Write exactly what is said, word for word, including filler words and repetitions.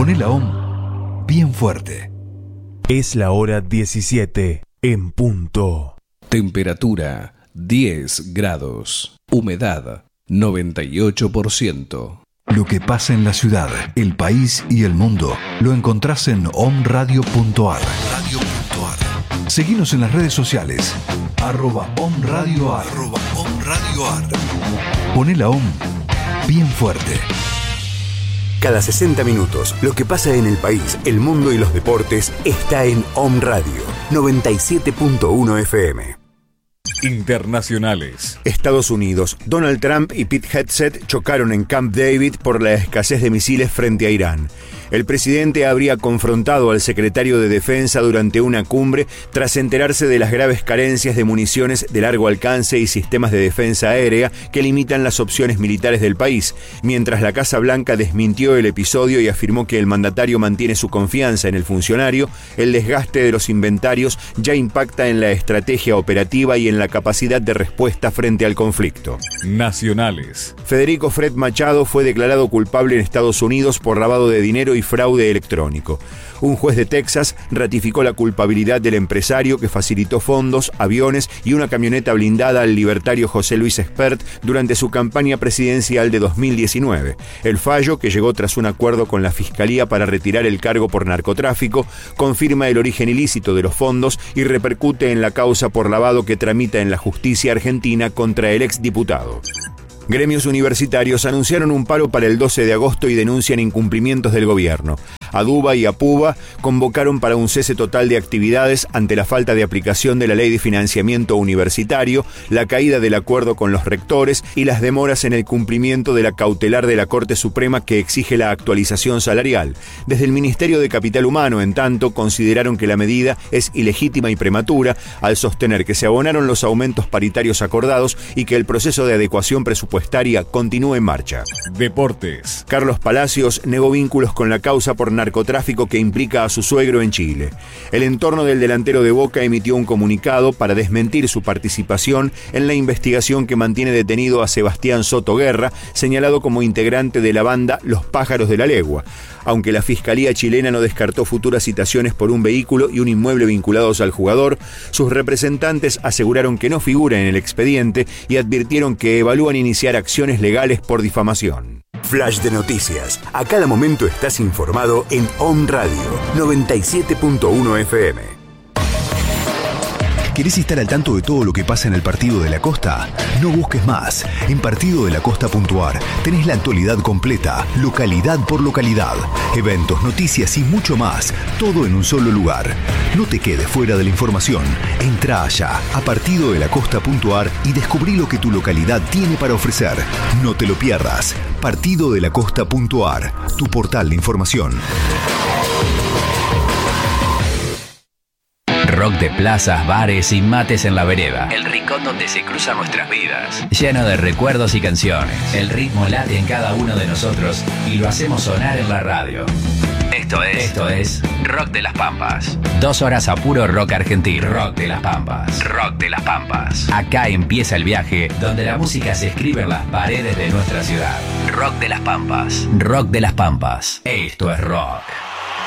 Poné la O M bien fuerte. Es la hora diecisiete en punto. Temperatura diez grados. Humedad noventa y ocho por ciento. Lo que pasa en la ciudad, el país y el mundo lo encontrás en omradio punto ar. Radio punto ar. Seguinos en las redes sociales. Arroba omradioar. Arroba omradioar. Poné la O M bien fuerte. Cada sesenta minutos, lo que pasa en el país, el mundo y los deportes está en O M Radio noventa y siete punto uno F M. Internacionales. Estados Unidos. Donald Trump y Pete Hegseth chocaron en Camp David por la escasez de misiles frente a Irán. El presidente habría confrontado al secretario de Defensa durante una cumbre tras enterarse de las graves carencias de municiones de largo alcance y sistemas de defensa aérea que limitan las opciones militares del país, mientras la Casa Blanca desmintió el episodio y afirmó que el mandatario mantiene su confianza en el funcionario. El desgaste de los inventarios ya impacta en la estrategia operativa y en la capacidad de respuesta frente al conflicto. Nacionales. Federico Fred Machado fue declarado culpable en Estados Unidos por lavado de dinero y fraude electrónico. Un juez de Texas ratificó la culpabilidad del empresario que facilitó fondos, aviones y una camioneta blindada al libertario José Luis Espert durante su campaña presidencial de dos mil diecinueve. El fallo, que llegó tras un acuerdo con la Fiscalía para retirar el cargo por narcotráfico, confirma el origen ilícito de los fondos y repercute en la causa por lavado que tramita en la justicia argentina contra el exdiputado. Gremios universitarios anunciaron un paro para el doce de agosto y denuncian incumplimientos del gobierno. ADUBA y APUBA convocaron para un cese total de actividades ante la falta de aplicación de la Ley de Financiamiento Universitario, la caída del acuerdo con los rectores y las demoras en el cumplimiento de la cautelar de la Corte Suprema que exige la actualización salarial. Desde el Ministerio de Capital Humano, en tanto, consideraron que la medida es ilegítima y prematura al sostener que se abonaron los aumentos paritarios acordados y que el proceso de adecuación presupuestaria continúa en marcha. Deportes. Carlos Palacios negó vínculos con la causa por narcotráfico que implica a su suegro en Chile. El entorno del delantero de Boca emitió un comunicado para desmentir su participación en la investigación que mantiene detenido a Sebastián Soto Guerra, señalado como integrante de la banda Los Pájaros de la Legua. Aunque la Fiscalía chilena no descartó futuras citaciones por un vehículo y un inmueble vinculados al jugador, sus representantes aseguraron que no figura en el expediente y advirtieron que evalúan iniciar acciones legales por difamación. Flash de noticias. A cada momento estás informado en O M Radio noventa y siete punto uno F M. ¿Querés estar al tanto de todo lo que pasa en el Partido de la Costa? No busques más. En partido de la costa punto ar tenés la actualidad completa, localidad por localidad, eventos, noticias y mucho más, todo en un solo lugar. No te quedes fuera de la información. Entra allá a partido de la costa punto ar y descubrí lo que tu localidad tiene para ofrecer. No te lo pierdas. partido de la costa punto ar, tu portal de información. Rock de plazas, bares y mates en la vereda. El rincón donde se cruzan nuestras vidas. Lleno de recuerdos y canciones. El ritmo late en cada uno de nosotros y lo hacemos sonar en la radio. Esto es, Esto es Rock de las Pampas. Dos horas a puro rock argentino. Rock de las Pampas. Rock de las Pampas. Acá empieza el viaje donde la música se escribe en las paredes de nuestra ciudad. Rock de las Pampas. Rock de las Pampas. Esto es rock.